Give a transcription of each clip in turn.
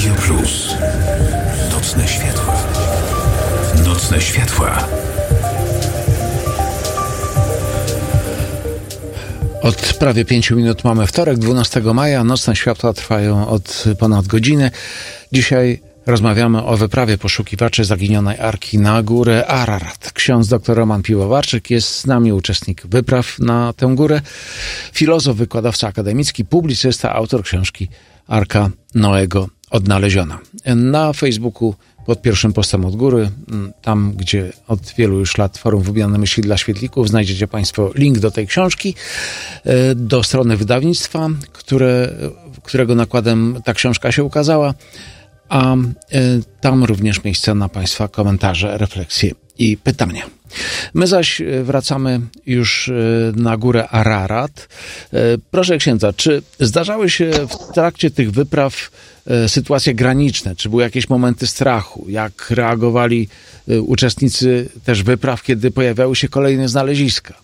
Radio Plus. Nocne światła. Nocne światła. Od prawie 5 minut mamy wtorek, 12 maja. Nocne światła trwają od ponad godziny. Dzisiaj rozmawiamy o wyprawie poszukiwaczy zaginionej Arki na górę Ararat. Ksiądz dr Roman Piwowarczyk jest z nami, uczestnik wypraw na tę górę. Filozof, wykładowca akademicki, publicysta, autor książki Arka Noego odnaleziona. Na Facebooku pod pierwszym postem od góry, tam gdzie od wielu już lat Forum Wymiany Myśli dla Świetlików, znajdziecie Państwo link do tej książki, do strony wydawnictwa, którego nakładem ta książka się ukazała, a tam również miejsce na Państwa komentarze, refleksje i pytania. My zaś wracamy już na górę Ararat. Proszę księdza, czy zdarzały się w trakcie tych wypraw sytuacje graniczne? Czy były jakieś momenty strachu? Jak reagowali uczestnicy też wypraw, kiedy pojawiały się kolejne znaleziska?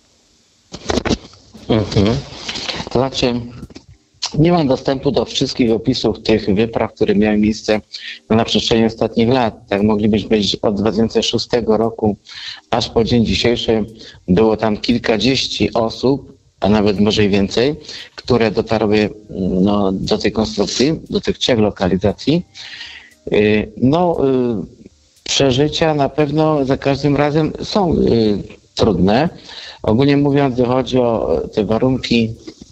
To znaczy, nie mam dostępu do wszystkich opisów tych wypraw, które miały miejsce na przestrzeni ostatnich lat. Tak moglibyśmy być od 2006 roku aż po dzień dzisiejszy. Było tam kilkadziesiąt osób, a nawet może i więcej, które dotarły do tej konstrukcji, do tych 3 lokalizacji. Przeżycia na pewno za każdym razem są trudne. Ogólnie mówiąc, gdy chodzi o te warunki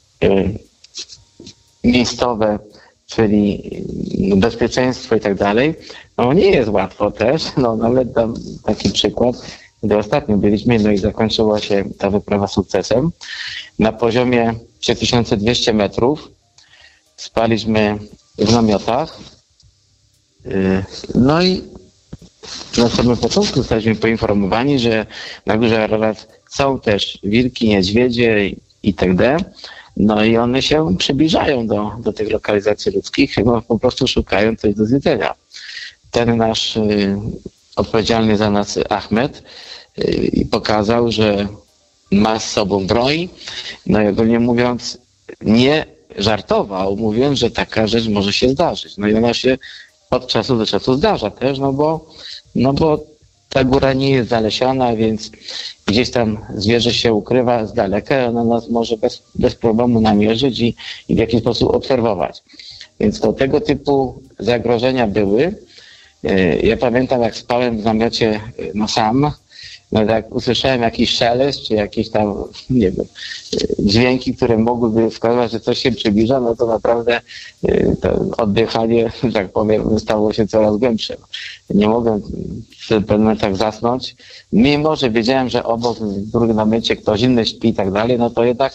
miejscowe, czyli bezpieczeństwo i tak dalej, nie jest łatwo też. Nawet dam taki przykład, gdy ostatnio byliśmy, i zakończyła się ta wyprawa sukcesem. Na poziomie 3200 metrów spaliśmy w namiotach. I na samym początku zostaliśmy poinformowani, że na górze Ararat są też wilki, niedźwiedzie itd. I one się przybliżają do tych lokalizacji ludzkich, chyba po prostu szukają coś do zjedzenia. Ten nasz odpowiedzialny za nas Ahmed pokazał, że ma z sobą broń. I ogólnie mówiąc, nie żartował, mówiąc, że taka rzecz może się zdarzyć. I ona się od czasu do czasu zdarza też, bo ta góra nie jest zalesiona, więc gdzieś tam zwierzę się ukrywa z daleka, ona nas może bez problemu namierzyć i w jakiś sposób obserwować. Więc tego typu zagrożenia były. Ja pamiętam, jak spałem w namiocie sam, jak usłyszałem jakiś szelest, czy jakieś tam, nie wiem, dźwięki, które mogłyby wskazywać, że coś się przybliża, to naprawdę to oddychanie, że tak powiem, stało się coraz głębsze. Nie mogłem w pewnych momentach zasnąć. Mimo że wiedziałem, że obok w drugim namiocie ktoś inny śpi i tak dalej, to jednak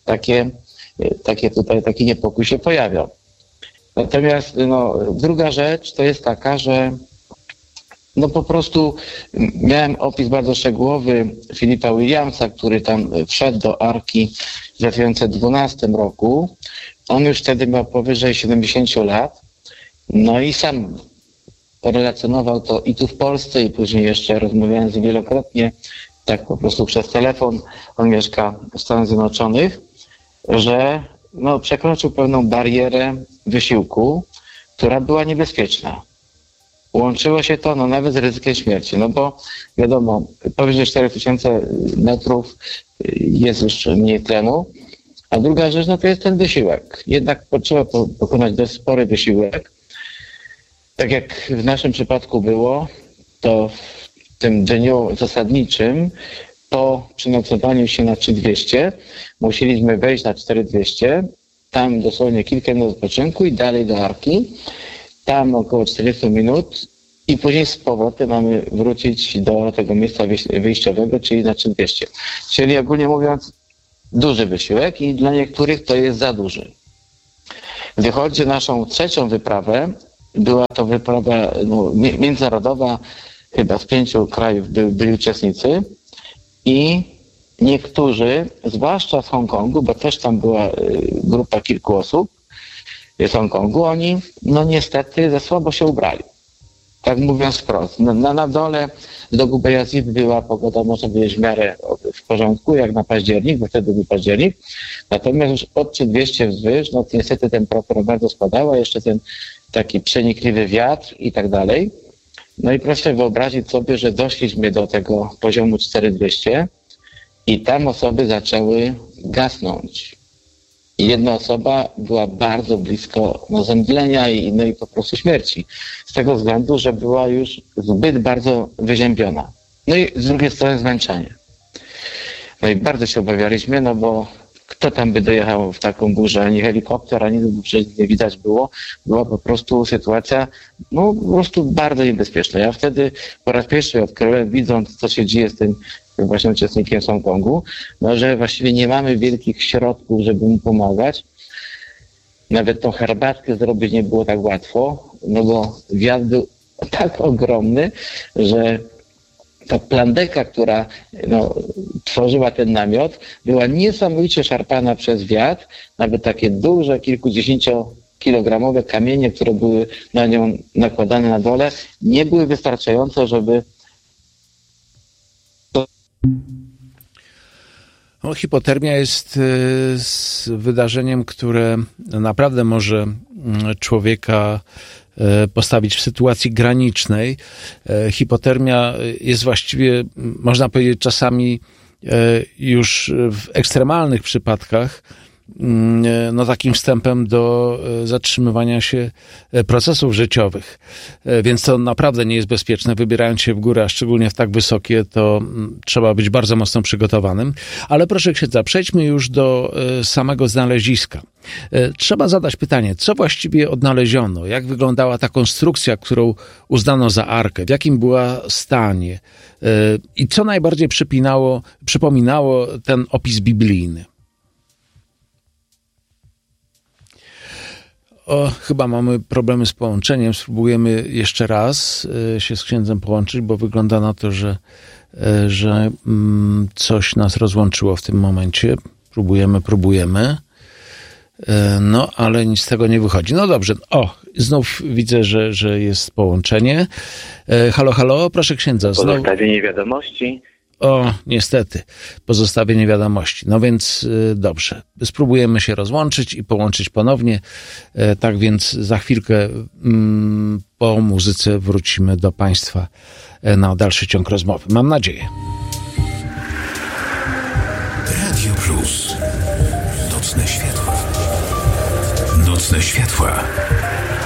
taki niepokój się pojawiał. Natomiast druga rzecz to jest taka, że po prostu miałem opis bardzo szczegółowy Philipa Williamsa, który tam wszedł do Arki w 2012 roku. On już wtedy miał powyżej 70 lat. I sam relacjonował to i tu w Polsce, i później jeszcze rozmawiałem z nim wielokrotnie, tak po prostu przez telefon. On mieszka w Stanach Zjednoczonych, że przekroczył pewną barierę wysiłku, która była niebezpieczna. Łączyło się to nawet z ryzykiem śmierci, bo wiadomo, powyżej 4000 metrów jest już mniej tlenu, a druga rzecz to jest ten wysiłek. Jednak trzeba pokonać dość spory wysiłek. Tak jak w naszym przypadku było, to w tym dniu zasadniczym po przenocowaniu się na 3200 musieliśmy wejść na 4200, tam dosłownie kilka minut odpoczynku i dalej do Arki. Tam około 40 minut i później z powrotem mamy wrócić do tego miejsca wyjściowego, czyli na 3200. Czyli ogólnie mówiąc duży wysiłek i dla niektórych to jest za duży. Gdy chodzi o naszą trzecią wyprawę, była to wyprawa międzynarodowa, chyba z 5 krajów byli uczestnicy i niektórzy, zwłaszcza z Hongkongu, bo też tam była grupa kilku osób z Hongkongu, oni niestety za słabo się ubrali. Tak mówiąc wprost. Na dole do Gubejazi była pogoda, można powiedzieć, w miarę w porządku, jak na październik, bo wtedy był październik. Natomiast już od 3200 wzwyż, niestety temperatura bardzo spadała, jeszcze ten taki przenikliwy wiatr i tak dalej. No i proszę wyobrazić sobie, że doszliśmy do tego poziomu 4200 i tam osoby zaczęły gasnąć. I jedna osoba była bardzo blisko zemdlenia i po prostu śmierci. Z tego względu, że była już zbyt bardzo wyziębiona. No i z drugiej strony zmęczenie. No i bardzo się obawialiśmy, no bo kto tam by dojechał w taką burzę? Ani helikopter, ani nic nie widać było. Była po prostu sytuacja, no po prostu bardzo niebezpieczna. Ja wtedy po raz pierwszy odkryłem, widząc co się dzieje z tym właśnie uczestnikiem Hongkongu, no że właściwie nie mamy wielkich środków, żeby mu pomagać. Nawet tą herbatkę zrobić nie było tak łatwo, no bo wiatr był tak ogromny, że ta plandeka, która tworzyła ten namiot, była niesamowicie szarpana przez wiatr. Nawet takie duże, kilkudziesięciokilogramowe kamienie, które były na nią nakładane na dole, nie były wystarczające, żeby... Hipotermia jest wydarzeniem, które naprawdę może człowieka postawić w sytuacji granicznej. Hipotermia jest właściwie, można powiedzieć, czasami już w ekstremalnych przypadkach takim wstępem do zatrzymywania się procesów życiowych. Więc to naprawdę nie jest bezpieczne. Wybierając się w górę, a szczególnie w tak wysokie, to trzeba być bardzo mocno przygotowanym. Ale proszę księdza, przejdźmy już do samego znaleziska. Trzeba zadać pytanie, co właściwie odnaleziono? Jak wyglądała ta konstrukcja, którą uznano za arkę? W jakim była stanie? I co najbardziej przypominało ten opis biblijny? Chyba mamy problemy z połączeniem. Spróbujemy jeszcze raz się z księdzem połączyć, bo wygląda na to, że coś nas rozłączyło w tym momencie. Próbujemy. No, ale nic z tego nie wychodzi. No dobrze. Znów widzę, że jest połączenie. Halo, proszę księdza. Pozostawienie wiadomości. Niestety, pozostawienie wiadomości. No więc dobrze, spróbujemy się rozłączyć i połączyć ponownie. Tak więc za chwilkę po muzyce wrócimy do Państwa na dalszy ciąg rozmowy. Mam nadzieję. Radio Plus. Nocne światła. Nocne światła.